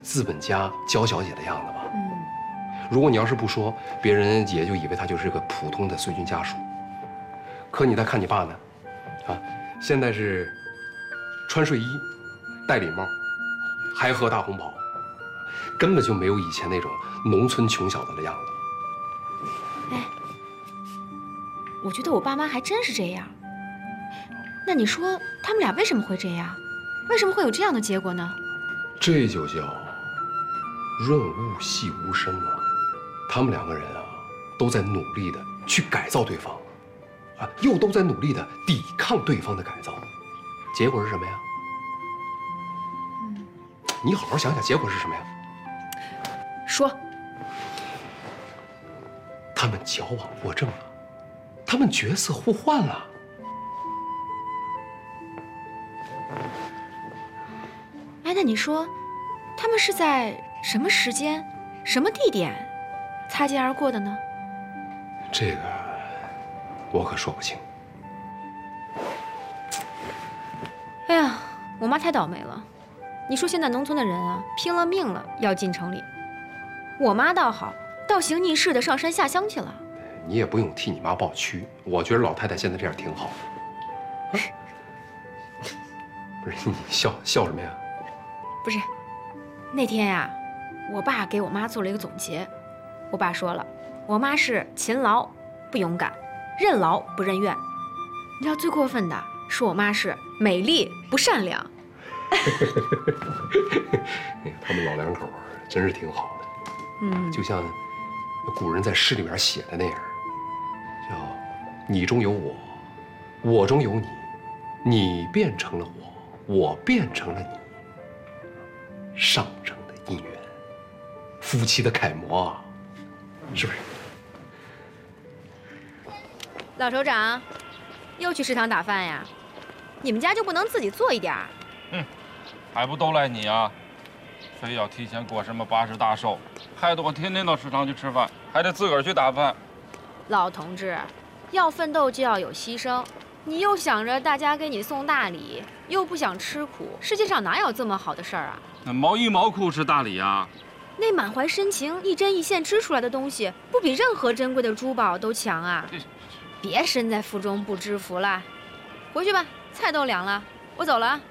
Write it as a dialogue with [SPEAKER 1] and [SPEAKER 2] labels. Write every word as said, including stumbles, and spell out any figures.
[SPEAKER 1] 资本家娇小姐的样子吧。
[SPEAKER 2] 嗯，
[SPEAKER 1] 如果你要是不说，别人也就以为他就是个普通的随军家属。可你再看你爸呢，啊，现在是穿睡衣，戴礼帽，还喝大红袍，根本就没有以前那种农村穷小子的样子。
[SPEAKER 2] 哎，我觉得我爸妈还真是这样。那你说他们俩为什么会这样？为什么会有这样的结果呢？
[SPEAKER 1] 这就叫润物细无声啊！他们两个人啊，都在努力的去改造对方，啊，又都在努力的抵抗对方的改造，结果是什么呀？
[SPEAKER 2] 嗯，
[SPEAKER 1] 你好好想想，结果是什么呀？
[SPEAKER 2] 说，
[SPEAKER 1] 他们矫枉过正了，他们角色互换了。
[SPEAKER 2] 哎，那你说，他们是在什么时间、什么地点擦肩而过的呢？
[SPEAKER 1] 这个我可说不清。
[SPEAKER 2] 哎呀，我妈太倒霉了。你说现在农村的人啊，拼了命了要进城里，我妈倒好，倒行逆施的上山下乡去了。
[SPEAKER 1] 你也不用替你妈抱屈，我觉得老太太现在这样挺好的。啊、不是你笑笑什么呀？
[SPEAKER 2] 不是，那天呀、啊，我爸给我妈做了一个总结。我爸说了，我妈是勤劳不勇敢，任劳不任怨。你知道最过分的是我妈是美丽不善良。
[SPEAKER 1] 他们老两口真是挺好的，
[SPEAKER 2] 嗯，
[SPEAKER 1] 就像古人在诗里面写的那样，叫“你中有我，我中有你，你变成了我，我变成了你”。上乘的姻缘，夫妻的楷模啊，是不是？
[SPEAKER 2] 老首长，又去食堂打饭呀？你们家就不能自己做一点儿？
[SPEAKER 3] 嗯，还不都赖你啊！非要提前过什么八十大寿，害得我天天到食堂去吃饭，还得自个儿去打饭。
[SPEAKER 2] 老同志，要奋斗就要有牺牲。你又想着大家给你送大礼，又不想吃苦，世界上哪有这么好的事儿啊？
[SPEAKER 3] 那毛衣毛裤是大礼啊！
[SPEAKER 2] 那满怀深情、一针一线织出来的东西，不比任何珍贵的珠宝都强啊！别身在福中不知福了，回去吧，菜都凉了，我走了啊。